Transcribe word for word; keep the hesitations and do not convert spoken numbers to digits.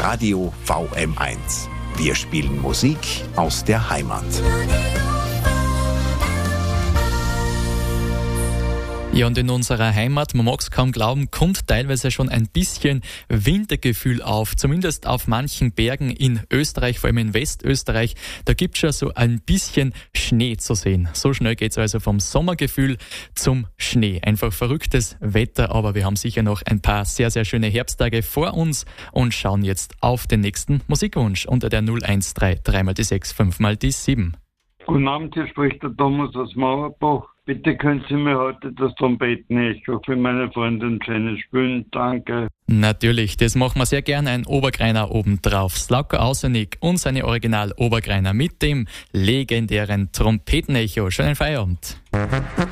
Radio V M eins. Wir spielen Musik aus der Heimat. Ja, und in unserer Heimat, man mag es kaum glauben, kommt teilweise schon ein bisschen Wintergefühl auf. Zumindest auf manchen Bergen in Österreich, vor allem in Westösterreich. Da gibt es schon so ein bisschen Schnee zu sehen. So schnell geht es also vom Sommergefühl zum Schnee. Einfach verrücktes Wetter, aber wir haben sicher noch ein paar sehr, sehr schöne Herbsttage vor uns und schauen jetzt auf den nächsten Musikwunsch unter der null eins drei, drei mal die sechs, fünf mal die sieben. Guten Abend, hier spricht der Thomas aus Mauerbach. Bitte können Sie mir heute das Trompetenecho für meine Freundin Jenny spielen. Danke. Natürlich, das machen wir sehr gerne, ein Obergreiner obendrauf. Slauka Ausenig und seine Original Obergreiner mit dem legendären Trompetenecho. Schönen Feierabend.